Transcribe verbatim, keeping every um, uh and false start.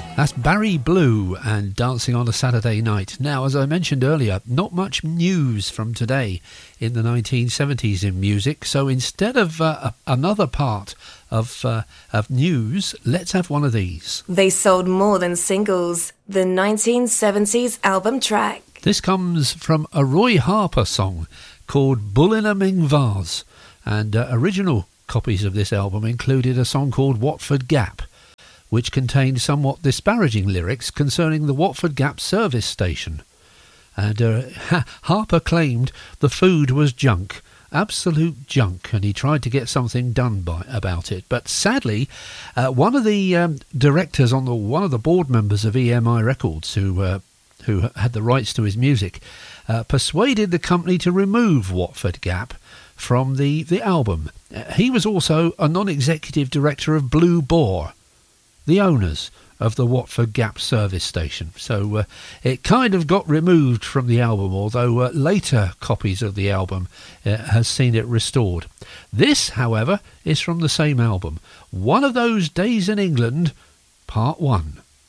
That's Barry Blue and Dancing on a Saturday Night. Now, as I mentioned earlier, not much news from today in the nineteen seventies in music. So instead of uh, another part of, uh, of news, let's have one of these. They sold more than singles. The nineteen seventies album track. This comes from a Roy Harper song called Bull in a Ming Vase. And uh, original copies of this album included a song called Watford Gap, which contained somewhat disparaging lyrics concerning the Watford Gap service station. And uh, ha- Harper claimed the food was junk, absolute junk, and he tried to get something done by, about it. But sadly, uh, one of the um, directors on the one of the board members of E M I Records, who uh, who had the rights to his music, uh, persuaded the company to remove Watford Gap from the, the album. Uh, he was also a non-executive director of Blue Boar, the owners of the Watford Gap service station. So uh, it kind of got removed from the album, although uh, later copies of the album uh, has seen it restored. This, however, is from the same album. One of Those Days in England, Part one.